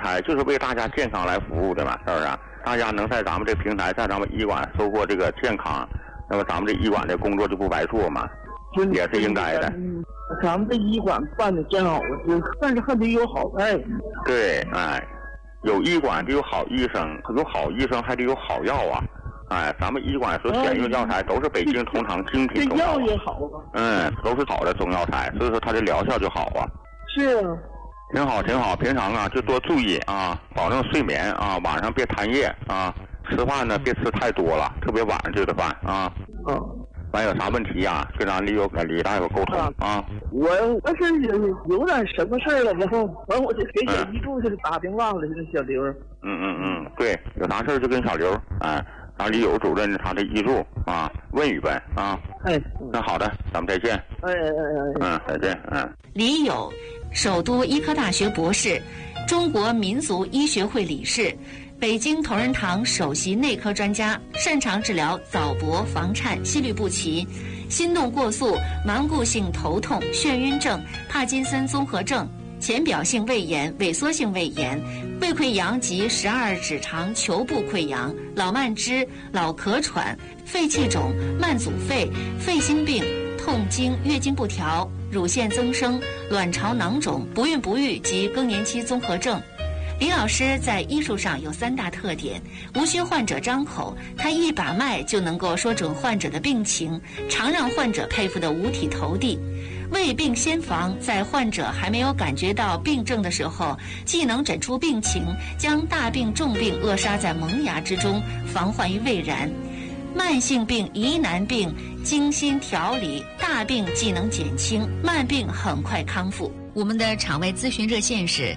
台就是为大家健康来服务的嘛，是不是？大家能在咱们这平台，在咱们医馆收获这个健康，那么咱们这医馆的工作就不白做嘛，也是应该的。 咱们这医馆办的真好，但是还得有好大夫。 对，哎，有医馆就有好医生，有好医生还得有好药啊。哎，咱们医馆所选用药材都是北京同厂精品中药， 这药也好啊。 都是好的中药材，所以说它的疗效就好啊。 是啊。 挺好，挺好。平常啊，就多注意啊，保证睡眠啊，晚上别贪夜啊，吃饭呢别吃太多了，特别晚上吃的饭啊。完有啥问题呀，跟咱李大夫沟通啊。 我是有点什么事了，然后我就给小遗嘱去打电话了，这小刘。 对，有啥事就跟小刘咱李友主任他的遗嘱啊问一问啊。那好的，咱们再见。再见。 李友，首都医科大学博士，中国民族医学会理事，北京同仁堂首席内科专家，擅长治疗早搏、房颤、心律不齐、心动过速、顽固性头痛、眩晕症、帕金森综合症、浅表性胃炎、萎缩性胃炎、胃溃疡及12指肠球部溃疡、老慢支、老咳喘、肺气肿、慢阻肺、肺心病、痛经、月经不调、乳腺增生、卵巢囊肿、不孕不育及更年期综合症。李老师在医术上有3大特点：无需患者张口，他一把脉就能够说准患者的病情，常让患者佩服得五体投地。未病先防，在患者还没有感觉到病症的时候，既能诊出病情，将大病重病扼杀在萌芽之中，防患于未然。慢性病、疑难病精心调理，大病既能减轻，慢病很快康复。我们的场外咨询热线是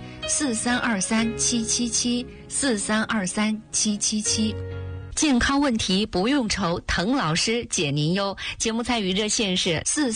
43237774323777，健康问题不用愁，滕老师解您忧。节目参与热线是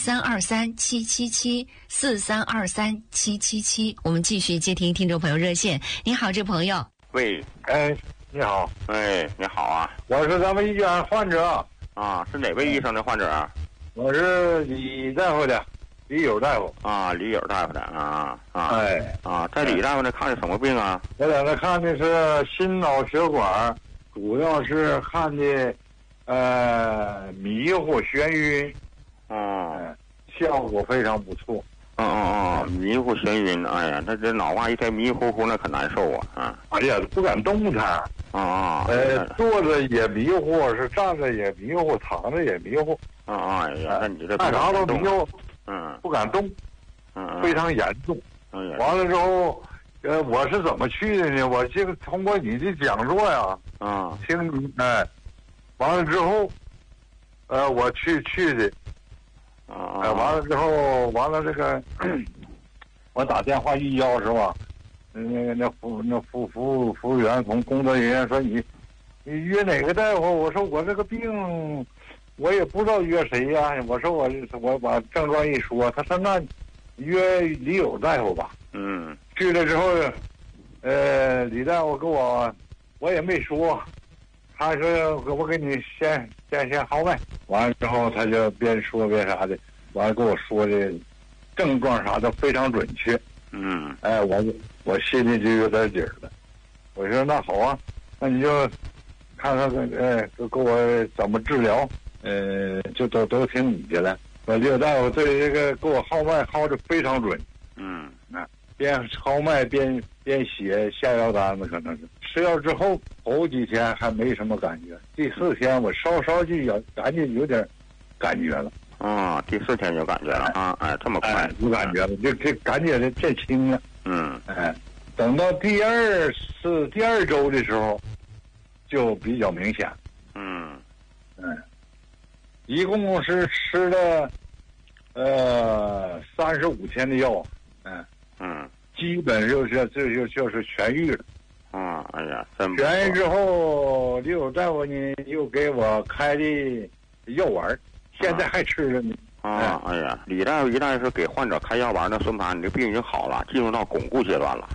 43237774323777。我们继续接听听众朋友热线。你好，这朋友。 喂， 你好。 你好啊， 我是咱们医院患者啊，是哪位医生的患者啊？ 我是李大夫的，李友大夫啊，李友大夫的在李大夫那看的什么病啊？ 我在那看的是心脑血管，主要是看的迷糊眩晕，效果非常不错。 迷糊眩晕，哎呀，那这脑瓜一天迷糊糊，那可难受啊！ 哎呀，不敢动弹。坐着也迷糊，是站着也迷糊，躺着也迷糊。 哎呀，那你这干啥都迷糊，不敢动，非常严重。完了之后，我是怎么去的呢？我这个通过你的讲座呀，听你完了之后，我去的。完了之后，完了这个，我打电话一要是吧？那服务员从工作人员说你约哪个大夫？我说我这个病，我也不知道约谁呀。我说我把症状一说，他说那约李友大夫吧。去了之后，李大夫给我也没说，他说我给你先号脉，完了之后他就边说边啥的，完了跟我说的症状啥的非常准确。我心里就有点底儿了。我说那好啊，那你就看看给我怎么治疗，就都听你的了。我李大夫对这个给我号脉号的非常准。边号脉边写下药单子，可能是吃药之后头几天还没什么感觉，第4天我稍就赶紧有点感觉了。 第4天就感觉了这么快有感觉了，这感觉这轻了。等到第二周的时候就比较明显。一共是吃了35天的药。基本就是痊愈了。 哎呀，真不错。 痊愈之后，李友大夫呢又给我开的药丸，现在还吃着呢。 哎呀，李大夫一旦是给患者开药丸，那说明你这病已经好了，进入到巩固阶段了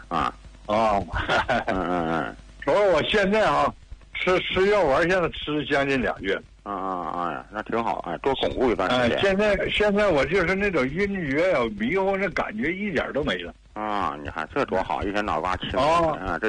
所以我现在吃药丸，现在吃将近2月。 哎呀，那挺好，多巩固一段时间。 现在我就是那种晕厥呀、迷糊，那感觉一点都没了。 你看这多好，一天脑瓜清